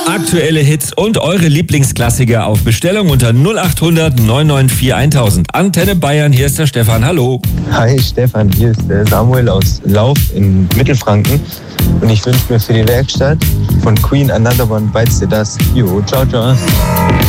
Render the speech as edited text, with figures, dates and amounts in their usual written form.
Aktuelle Hits und eure Lieblingsklassiker auf Bestellung unter 0800 994 1000. Antenne Bayern, hier ist der Stefan. Hallo. Hi Stefan, hier ist der Samuel aus Lauf in Mittelfranken. Und ich wünsche mir für die Werkstatt von Queen Another One Bites the Dust. Jo, ciao, ciao.